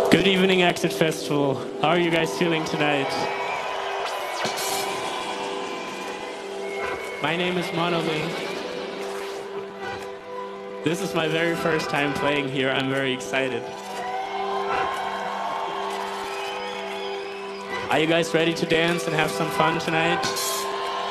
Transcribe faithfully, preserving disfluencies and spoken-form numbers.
Good evening, Exit Festival. How are you guys feeling tonight? My name is Monolink. This is my very first time playing here. I'm very excited. Are you guys ready to dance and have some fun tonight?